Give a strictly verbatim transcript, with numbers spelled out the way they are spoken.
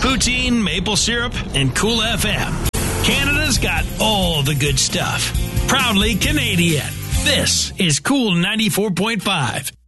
poutine, maple syrup, and Cool F M. Canada's got all the good stuff. Proudly Canadian. This is Cool ninety-four point five.